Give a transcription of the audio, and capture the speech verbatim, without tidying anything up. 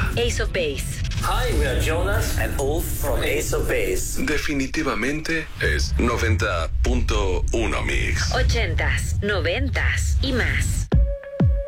Ace of Base. Hi, we are Jonas and Ulf from Ace of Base. Definitivamente es noventa punto uno Mix. Ochentas, noventas y más.